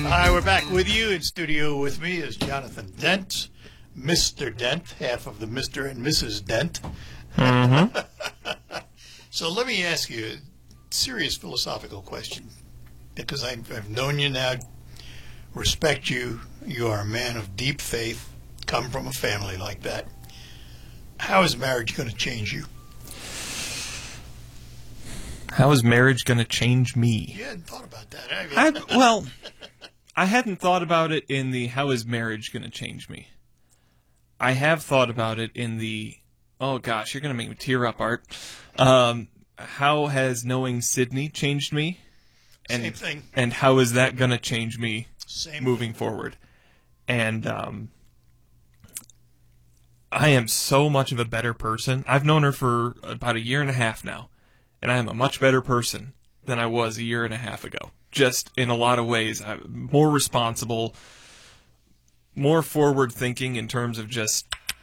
Hi, we're back with you. In studio with me is Jonathan Dent, Mr. Dent, half of the Mr. and Mrs. Dent. So let me ask you a serious philosophical question, because I've known you now, respect you. You are a man of deep faith, come from a family like that. How is marriage going to change you? How is marriage going to change me? You hadn't thought about that, have you? Well, I hadn't thought about it in the how is marriage going to change me. I have thought about it in the, oh gosh, you're going to make me tear up, Art. How has knowing Sydney changed me? And, Same thing. And how is that going to change me moving thing. forward? And I am so much of a better person. I've known her for about a year and a half now, and I am a much better person than I was a year and a half ago. Just in a lot of ways. I'm more responsible, more forward-thinking in terms of just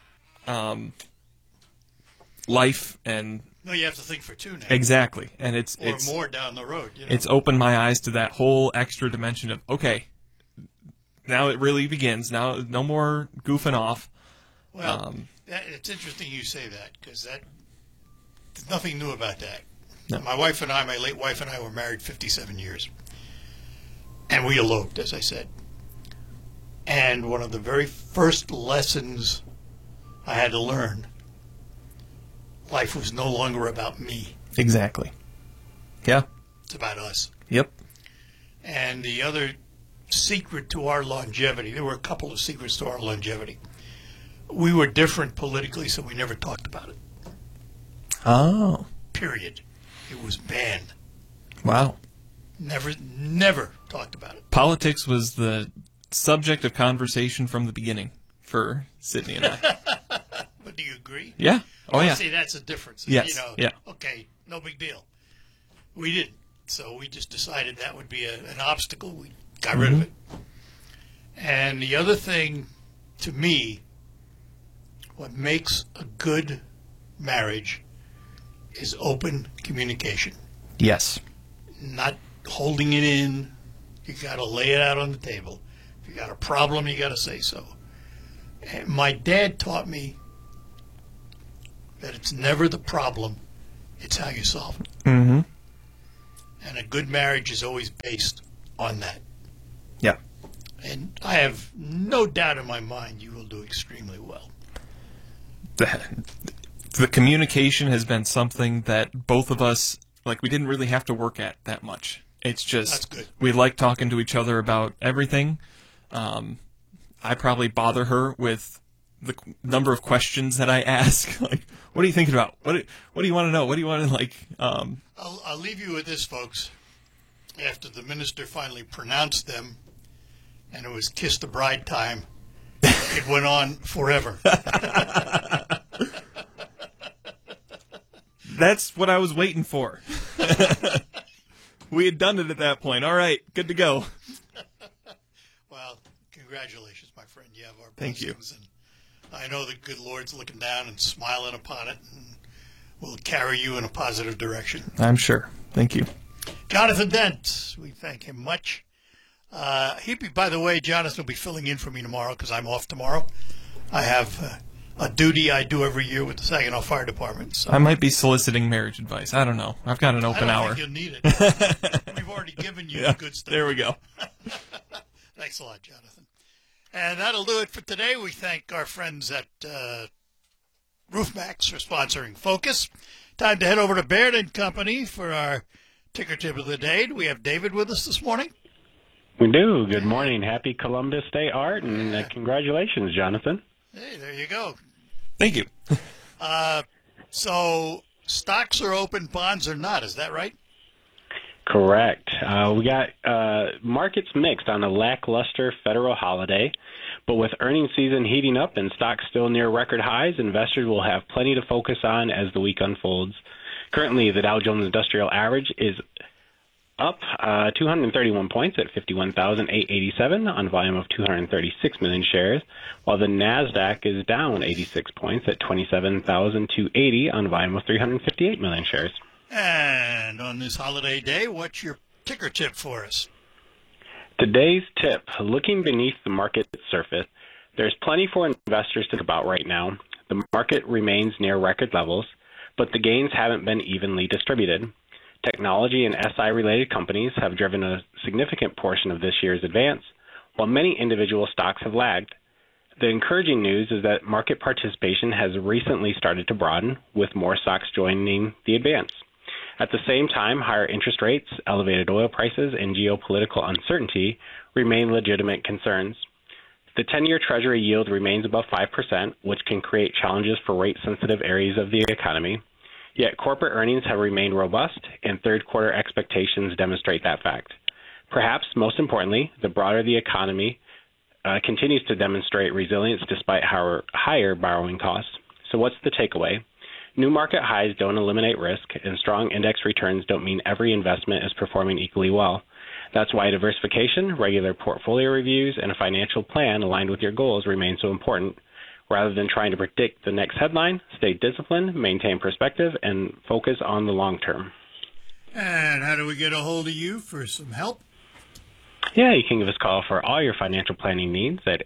life and... No, you have to think for two now. Exactly. And it's more down the road. You know? It's opened my eyes to that whole extra dimension of, okay, now it really begins. Now, no more goofing off. Well, it's interesting you say that, because there's nothing new about that. No. My late wife and I were married 57 years. And we eloped, as I said. And one of the very first lessons I had to learn, life was no longer about me. Exactly. Yeah. It's about us. Yep. And the other secret to our longevity, there were a couple of secrets to our longevity. We were different politically, so we never talked about it. Oh. Period. It was banned. Wow. Never talked about it. Politics was the subject of conversation from the beginning for Sydney and I. But do you agree? Yeah. Oh, yeah. See, that's a difference. Yes. Yeah. Okay, no big deal. We didn't. So we just decided that would be an obstacle. We got rid of it. And the other thing, to me, what makes a good marriage is open communication. Yes. Not holding it in. You got to lay it out on the table. If you got a problem, you got to say so. And my dad taught me that it's never the problem, it's how you solve it. Mm-hmm. And a good marriage is always based on that. Yeah. And I have no doubt in my mind you will do extremely well. The communication has been something that both of us, like, we didn't really have to work at that much. It's just, that's good. We like talking to each other about everything. I probably bother her with the number of questions that I ask. Like, what are you thinking about? What do you want to know? What do you want to, like... I'll leave you with this, folks. After the minister finally pronounced them, and it was kiss the bride time, it went on forever. That's what I was waiting for. We had done it at that point. All right, good to go. Well, congratulations, my friend. You have our Thank you. blessings. And I know the good Lord's looking down and smiling upon it, and will carry you in a positive direction. I'm sure. Thank you. Jonathan Dent, we thank him much. By the way, Jonathan will be filling in for me tomorrow because I'm off tomorrow. I have a duty I do every year with the Saginaw Fire Department. So. I might be soliciting marriage advice. I don't know. I've got an open hour. I don't think you'll need it. We've already given you the good stuff. There we go. Thanks a lot, Jonathan. And that'll do it for today. We thank our friends at RoofMax for sponsoring Focus. Time to head over to Baird & Company for our ticker tip of the day. Do we have David with us this morning? We do. Good morning. Happy Columbus Day, Art, and congratulations, Jonathan. Hey, there you go. Thank you. So stocks are open, bonds are not. Is that right? Correct. We got markets mixed on a lackluster federal holiday, but with earnings season heating up and stocks still near record highs, investors will have plenty to focus on as the week unfolds. Currently, the Dow Jones Industrial Average is up 231 points at 51,887 on volume of 236 million shares, while the NASDAQ is down 86 points at 27,280 on volume of 358 million shares. And on this holiday day, what's your ticker tip for us? Today's tip, looking beneath the market surface, there's plenty for investors to think about right now. The market remains near record levels, but the gains haven't been evenly distributed. Technology and SI-related companies have driven a significant portion of this year's advance, while many individual stocks have lagged. The encouraging news is that market participation has recently started to broaden, with more stocks joining the advance. At the same time, higher interest rates, elevated oil prices, and geopolitical uncertainty remain legitimate concerns. The 10-year Treasury yield remains above 5%, which can create challenges for rate-sensitive areas of the economy. Yet corporate earnings have remained robust, and third-quarter expectations demonstrate that fact. Perhaps most importantly, the broader the economy continues to demonstrate resilience despite higher borrowing costs. So what's the takeaway? New market highs don't eliminate risk, and strong index returns don't mean every investment is performing equally well. That's why diversification, regular portfolio reviews, and a financial plan aligned with your goals remain so important. Rather than trying to predict the next headline, stay disciplined, maintain perspective, and focus on the long term. And how do we get a hold of you for some help? Yeah, you can give us a call for all your financial planning needs at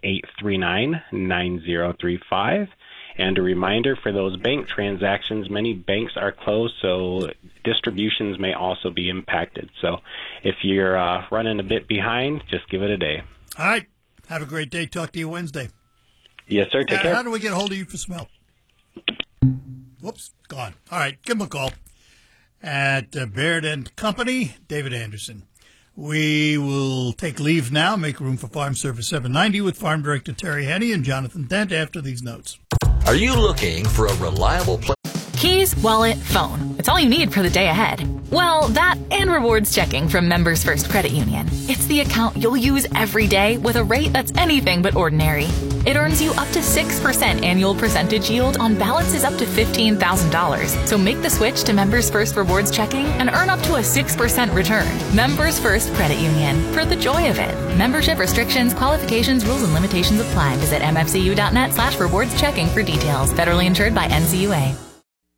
839-9035. And a reminder for those bank transactions, many banks are closed, so distributions may also be impacted. So if you're running a bit behind, just give it a day. All right. Have a great day. Talk to you Wednesday. Yes, sir. Take care. How do we get a hold of you for some help? Whoops, gone. All right, give him a call at Baird & Company, David Anderson. We will take leave now, make room for Farm Service 790 with Farm Director Terry Henney and Jonathan Dent after these notes. Are you looking for a reliable place? Keys, wallet, phone. It's all you need for the day ahead. Well, that and rewards checking from Members First Credit Union. It's the account you'll use every day with a rate that's anything but ordinary. It earns you up to 6% annual percentage yield on balances up to $15,000. So make the switch to Members First Rewards Checking and earn up to a 6% return. Members First Credit Union. For the joy of it. Membership restrictions, qualifications, rules, and limitations apply. Visit mfcu.net/rewards checking for details. Federally insured by NCUA.